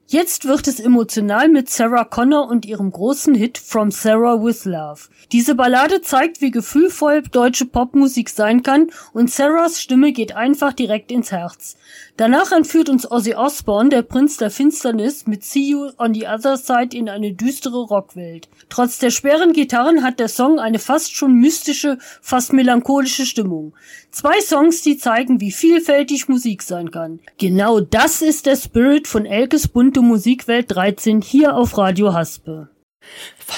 Jetzt wird es emotional mit Sarah Connor und ihrem großen Hit From Sarah with Love. Diese Ballade zeigt, wie gefühlvoll deutsche Popmusik sein kann und Sarahs Stimme geht einfach direkt ins Herz. Danach entführt uns Ozzy Osbourne, der Prinz der Finsternis, mit See You on the Other Side in eine düstere Rockwelt. Trotz der schweren Gitarren hat der Song eine fast schon mystische, fast melancholische Stimmung. 2 Songs, die zeigen, wie vielfältig Musik sein kann. Genau das ist der Spirit von Elkes bunte Musikwelt 13 hier auf Radio Haspe.